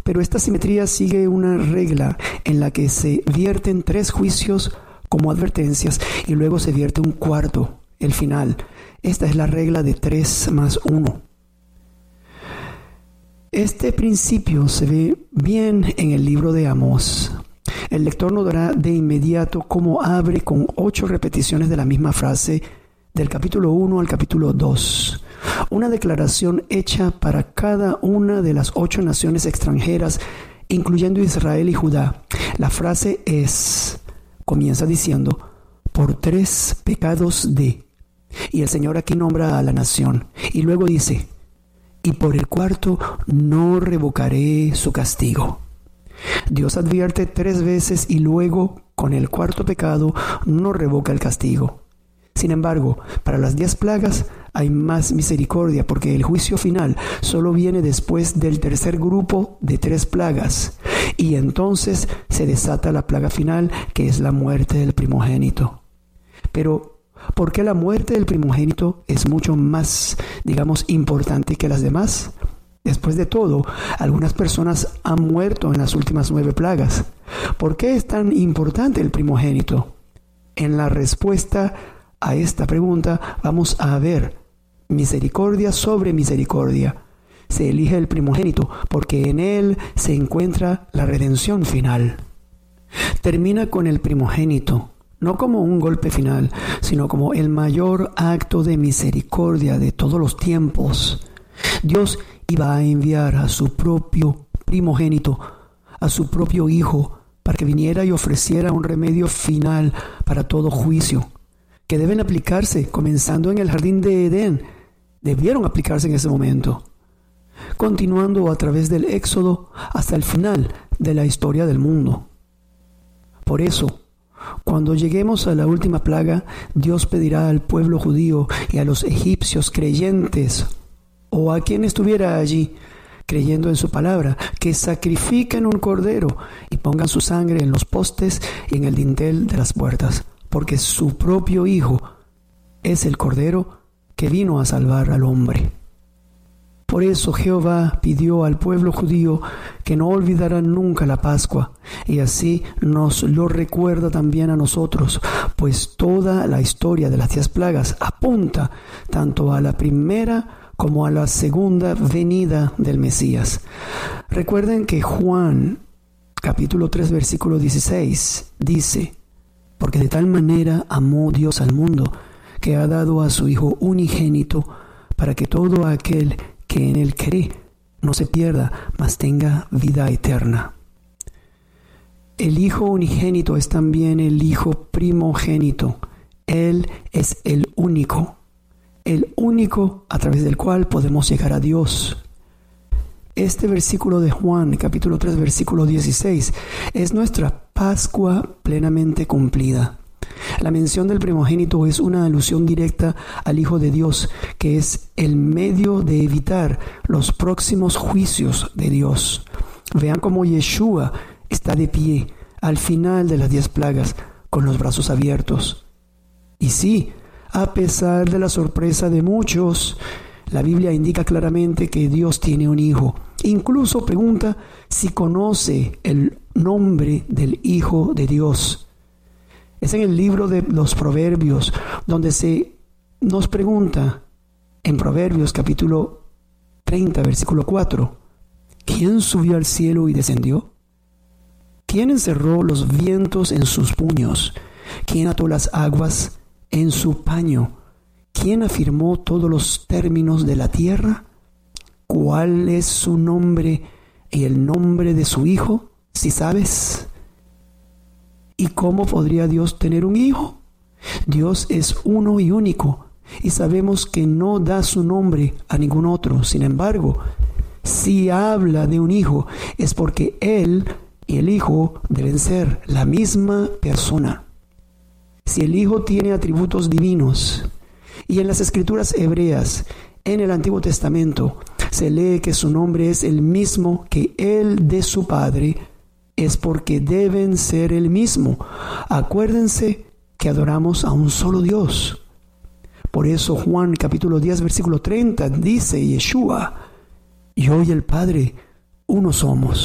Pero esta simetría sigue una regla en la que se vierten 3 juicios como advertencias y luego se vierte un cuarto, el final. Esta es la regla de 3 más 1. Este principio se ve bien en el libro de Amós. El lector notará de inmediato cómo abre con 8 repeticiones de la misma frase del capítulo 1 al capítulo 2. Una declaración hecha para cada una de las 8 naciones extranjeras, incluyendo Israel y Judá. La frase comienza diciendo, por 3 pecados de, y el Señor aquí nombra a la nación, y luego dice, y por el 4 no revocaré su castigo. Dios advierte 3 veces y luego, con el 4º pecado, no revoca el castigo. Sin embargo, para las 10 plagas hay más misericordia porque el juicio final solo viene después del tercer grupo de 3 plagas. Y entonces se desata la plaga final, que es la muerte del primogénito. Pero, ¿por qué la muerte del primogénito es mucho más, importante que las demás? Después de todo, algunas personas han muerto en las últimas 9 plagas. ¿Por qué es tan importante el primogénito? En la respuesta a esta pregunta vamos a ver misericordia sobre misericordia. Se elige el primogénito porque en él se encuentra la redención final. Termina con el primogénito, no como un golpe final, sino como el mayor acto de misericordia de todos los tiempos. Dios iba a enviar a su propio primogénito, a su propio Hijo, para que viniera y ofreciera un remedio final para todo juicio, que deben aplicarse, comenzando en el jardín de Edén. Debieron aplicarse en ese momento, continuando a través del Éxodo hasta el final de la historia del mundo. Por eso, cuando lleguemos a la última plaga, Dios pedirá al pueblo judío y a los egipcios creyentes, o a quien estuviera allí creyendo en su palabra, que sacrifiquen un cordero y pongan su sangre en los postes y en el dintel de las puertas, porque su propio Hijo es el cordero que vino a salvar al hombre. Por eso Jehová pidió al pueblo judío que no olvidara nunca la Pascua, y así nos lo recuerda también a nosotros, pues toda la historia de las 10 plagas apunta tanto a la primera como a la segunda venida del Mesías. Recuerden que Juan, capítulo 3, versículo 16, dice, porque de tal manera amó Dios al mundo, que ha dado a su Hijo unigénito, para que todo aquel que en él cree no se pierda, mas tenga vida eterna. El Hijo unigénito es también el Hijo primogénito. Él es el único a través del cual podemos llegar a Dios. Este versículo de Juan, capítulo 3, versículo 16, es nuestra Pascua plenamente cumplida. La mención del primogénito es una alusión directa al Hijo de Dios, que es el medio de evitar los próximos juicios de Dios. Vean cómo Yeshua está de pie al final de las 10 plagas, con los brazos abiertos. Y sí, a pesar de la sorpresa de muchos, la Biblia indica claramente que Dios tiene un hijo. Incluso pregunta si conoce el nombre del Hijo de Dios. Es en el libro de los Proverbios donde se nos pregunta, en Proverbios capítulo 30, versículo 4, ¿quién subió al cielo y descendió? ¿Quién encerró los vientos en sus puños? ¿Quién ató las aguas en su paño? ¿Quién afirmó todos los términos de la tierra? ¿Cuál es su nombre y el nombre de su hijo? ¿Si sabes? ¿Y cómo podría Dios tener un hijo? Dios es uno y único, y sabemos que no da su nombre a ningún otro. Sin embargo, si habla de un hijo, es porque Él y el Hijo deben ser la misma persona. Si el Hijo tiene atributos divinos, y en las Escrituras hebreas, en el Antiguo Testamento, se lee que su nombre es el mismo que el de su Padre, es porque deben ser el mismo. Acuérdense que adoramos a un solo Dios. Por eso Juan capítulo 10 versículo 30 dice Yeshua, yo y el Padre uno somos.